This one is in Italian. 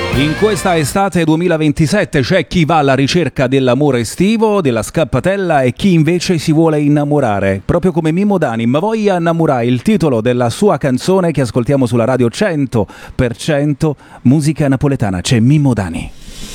In questa estate 2027 c'è chi va alla ricerca dell'amore estivo, della scappatella e chi invece si vuole innamorare, proprio come Mimmo Dani. Ma voglia innamorai, il titolo della sua canzone che ascoltiamo sulla radio 100% musica napoletana. C'è Mimmo Dani.